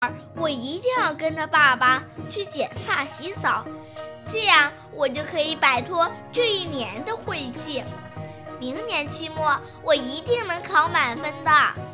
我一定要跟着爸爸去剪发洗澡，这样我就可以摆脱这一年的晦气。明年期末我一定能考满分的。